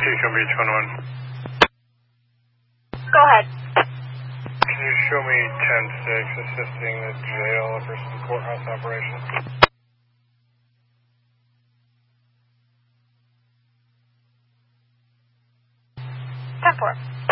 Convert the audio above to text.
Teton Beach 1-1. Go ahead. Can you show me 10-6 assisting the jail versus the courthouse operation? 10-4.